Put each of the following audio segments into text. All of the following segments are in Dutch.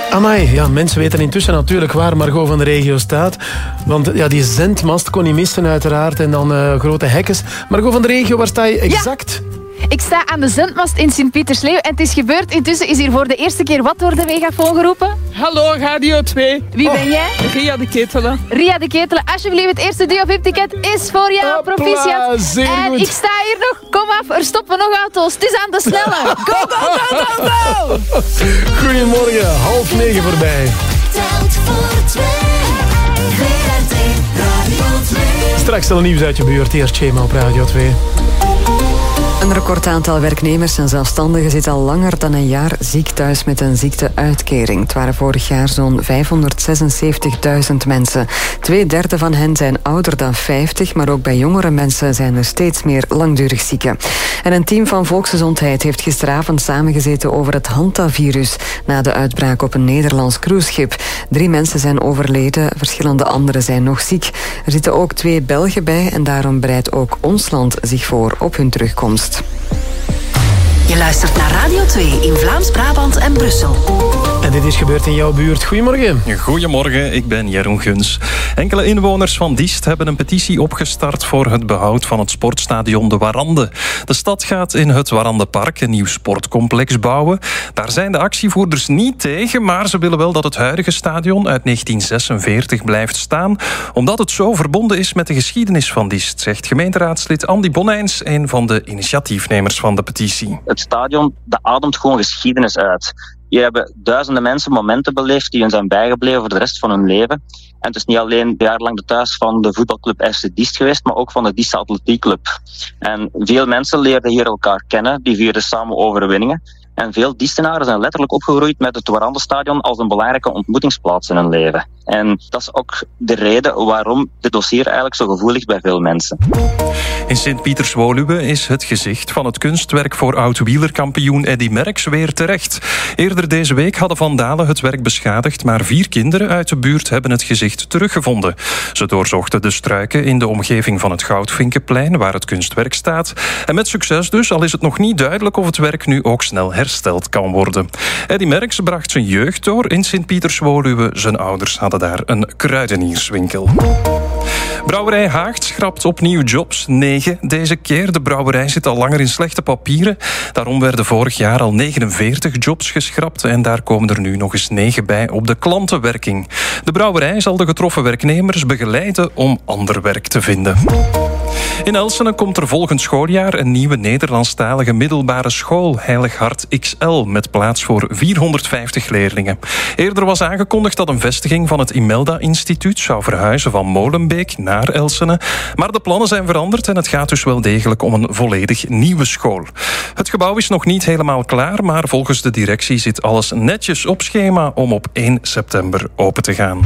Amai, ja, mensen weten intussen natuurlijk waar Margot van de regio staat. Want ja, die zendmast kon niet missen uiteraard. En dan grote hekkens. Margot van de regio, waar sta je exact? Ja. Ik sta aan de zendmast in Sint-Pietersleeuw en het is gebeurd. Intussen is hier voor de eerste keer wat door de megafoon geroepen? Hallo, Radio 2. Wie ben jij? Ria de Ketelen. Ria de Ketelen, alsjeblieft, het eerste Duo VIP-ticket is voor jou. Proficiat. Zeer goed. Ik sta hier nog. Kom af, er stoppen nog auto's. Het is aan de snelle. Go, go, go, go, go. Goedemorgen, 8:30 voorbij. Telt voor 2. VRT Radio 2. Straks al nieuws uit je buurt. Eerst Schema op Radio 2. Een recordaantal werknemers en zelfstandigen zit al langer dan een jaar ziek thuis met een ziekteuitkering. Het waren vorig jaar zo'n 576.000 mensen. 2/3 van hen zijn ouder dan 50, maar ook bij jongere mensen zijn er steeds meer langdurig zieken. En een team van Volksgezondheid heeft gisteravond samengezeten over het hantavirus na de uitbraak op een Nederlands cruiseschip. 3 mensen zijn overleden, verschillende anderen zijn nog ziek. Er zitten ook 2 Belgen bij en daarom bereidt ook ons land zich voor op hun terugkomst. Je luistert naar Radio 2 in Vlaams-Brabant en Brussel. En dit is gebeurd in jouw buurt. Goedemorgen. Goedemorgen, ik ben Jeroen Guns. Enkele inwoners van Diest hebben een petitie opgestart voor het behoud van het sportstadion De Warande. De stad gaat in het Warandepark een nieuw sportcomplex bouwen. Daar zijn de actievoerders niet tegen, maar ze willen wel dat het huidige stadion uit 1946 blijft staan, omdat het zo verbonden is met de geschiedenis van Diest, zegt gemeenteraadslid Andy Bonijns, een van de initiatiefnemers van de petitie. Het stadion, dat ademt gewoon geschiedenis uit. Hier hebben duizenden mensen momenten beleefd die hun zijn bijgebleven voor de rest van hun leven. En het is niet alleen jarenlang de thuis van de voetbalclub FC Diest geweest, maar ook van de Diest Atletiekclub. En veel mensen leerden hier elkaar kennen, die vierden samen overwinningen. En veel Diestenaren zijn letterlijk opgegroeid met het Warandestadion als een belangrijke ontmoetingsplaats in hun leven. En dat is ook de reden waarom dit dossier eigenlijk zo gevoelig bij veel mensen. In Sint-Pieters-Woluwe is het gezicht van het kunstwerk voor oud-wielerkampioen Eddy Merckx weer terecht. Eerder deze week hadden vandalen het werk beschadigd, maar 4 kinderen uit de buurt hebben het gezicht teruggevonden. Ze doorzochten de struiken in de omgeving van het Goudvinkenplein, waar het kunstwerk staat. En met succes dus, al is het nog niet duidelijk of het werk nu ook snel hersteld kan worden. Eddy Merckx bracht zijn jeugd door in Sint-Pieters-Woluwe. Zijn ouders hadden daar een kruidenierswinkel. Brouwerij Haagt schrapt opnieuw jobs. 9 deze keer. De brouwerij zit al langer in slechte papieren. Daarom werden vorig jaar al 49 jobs geschrapt. En daar komen er nu nog eens 9 bij op de klantenwerking. De brouwerij zal de getroffen werknemers begeleiden om ander werk te vinden. In Elsene komt er volgend schooljaar een nieuwe Nederlandstalige middelbare school, Heilig Hart XL, met plaats voor 450 leerlingen. Eerder was aangekondigd dat een vestiging van het Imelda-instituut zou verhuizen van Molenbeek naar Elsene. Maar de plannen zijn veranderd en het gaat dus wel degelijk om een volledig nieuwe school. Het gebouw is nog niet helemaal klaar, maar volgens de directie zit alles netjes op schema om op 1 september open te gaan.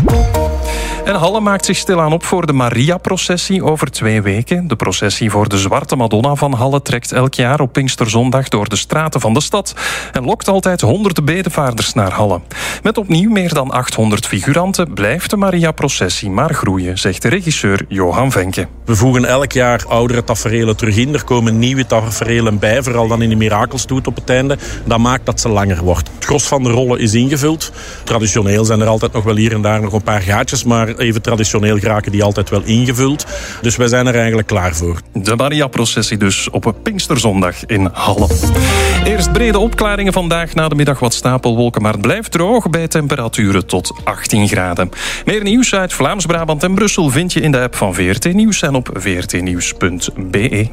En Halle maakt zich stilaan op voor de Maria-processie over 2 weken. De processie voor de Zwarte Madonna van Halle trekt elk jaar op Pinksterzondag door de straten van de stad en lokt altijd honderden bedevaarders naar Halle. Met opnieuw meer dan 800 figuranten blijft de Maria-processie maar groeien, zegt de regisseur Johan Venke. We voegen elk jaar oudere taferelen terug in. Er komen nieuwe taferelen bij, vooral dan in de Mirakelstoet op het einde. Dat maakt dat ze langer wordt. Het gros van de rollen is ingevuld. Traditioneel zijn er altijd nog wel hier en daar nog een paar gaatjes, maar even traditioneel geraken die altijd wel ingevuld. Dus wij zijn er eigenlijk klaar voor. De Maria-processie dus op Pinksterzondag in Halle. Eerst brede opklaringen vandaag, na de middag wat stapelwolken, maar het blijft droog bij temperaturen tot 18 graden. Meer nieuws uit Vlaams-Brabant en Brussel vind je in de app van VRT Nieuws en op vrtnieuws.be.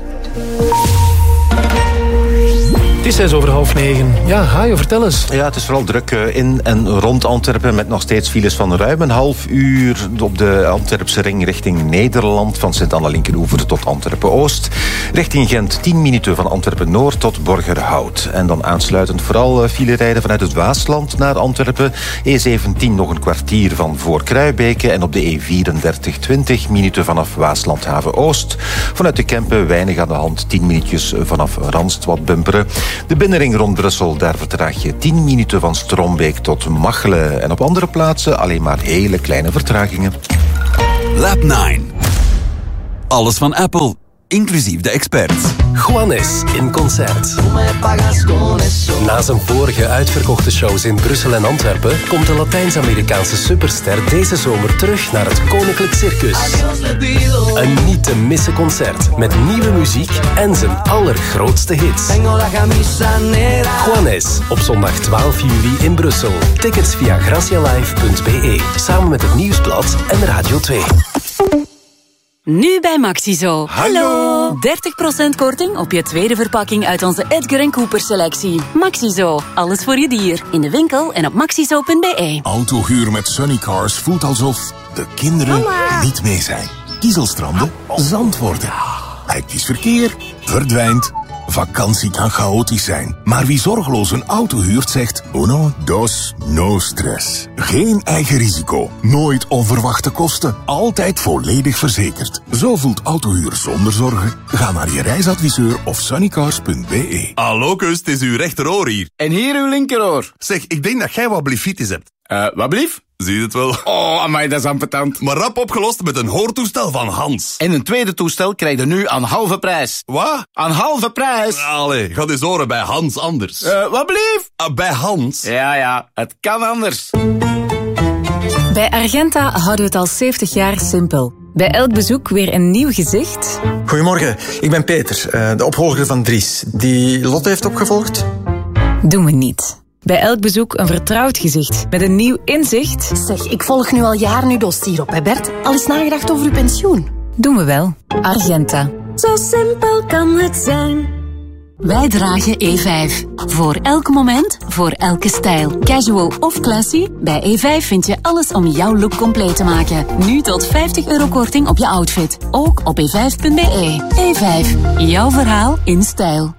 Het is 9:06. Ja, Hajo, vertel eens. Ja, het is vooral druk in en rond Antwerpen met nog steeds files van ruim een half uur op de Antwerpse ring richting Nederland, van Sint-Anna-Linkeroever tot Antwerpen-Oost. Richting Gent 10 minuten van Antwerpen-Noord tot Borgerhout. En dan aansluitend vooral file rijden vanuit het Waasland naar Antwerpen. E17 nog een kwartier van voor Kruibeke en op de E34 20 minuten vanaf Waaslandhaven-Oost. Vanuit de Kempen weinig aan de hand, 10 minuutjes vanaf Randst wat bumperen. De binnenring rond Brussel, daar vertraag je 10 minuten van Strombeek tot Machelen. En op andere plaatsen alleen maar hele kleine vertragingen. Lab 9. Alles van Apple, inclusief de experts. Juanes in concert. Na zijn vorige uitverkochte shows in Brussel en Antwerpen komt de Latijns-Amerikaanse superster deze zomer terug naar het Koninklijk Circus. Een niet te missen concert met nieuwe muziek en zijn allergrootste hits. Juanes op zondag 12 juli in Brussel. Tickets via gracialive.be. Samen met het Nieuwsblad en Radio 2. Nu bij Maxizo. Hallo! 30% korting op je tweede verpakking uit onze Edgar & Cooper selectie. Maxizo, alles voor je dier. In de winkel en op maxizo.be. Autohuur met Sunnycars voelt alsof de kinderen niet mee zijn. Kiezelstranden, zand worden. Hectisch verkeer, verdwijnt. Vakantie kan chaotisch zijn. Maar wie zorgeloos een auto huurt zegt... Uno, dos, no stress. Geen eigen risico. Nooit onverwachte kosten. Altijd volledig verzekerd. Zo voelt autohuur zonder zorgen. Ga naar je reisadviseur of sunnycars.be. Hallo Kust, het is uw rechteroor hier. En hier uw linkeroor. Zeg, ik denk dat jij wat blefitis hebt. Wat blief? Zie je het wel? Oh, amai, dat is ambetant. Maar rap opgelost met een hoortoestel van Hans. En een tweede toestel krijg je nu aan halve prijs. Wat? Aan halve prijs. Allee, ga eens horen bij Hans anders. Wat blief? Bij Hans. Ja, het kan anders. Bij Argenta houden we het al 70 jaar simpel. Bij elk bezoek weer een nieuw gezicht. Goedemorgen, ik ben Peter, de opvolger van Dries. Die Lotte heeft opgevolgd? Doen we niet. Bij elk bezoek een vertrouwd gezicht met een nieuw inzicht. Zeg, ik volg nu al jaren uw dossier op, hè Bert? Al eens nagedacht over uw pensioen? Doen we wel. Argenta. Zo simpel kan het zijn. Wij dragen E5. Voor elk moment, voor elke stijl. Casual of classy, bij E5 vind je alles om jouw look compleet te maken. Nu tot €50 korting op je outfit. Ook op e5.be. E5, jouw verhaal in stijl.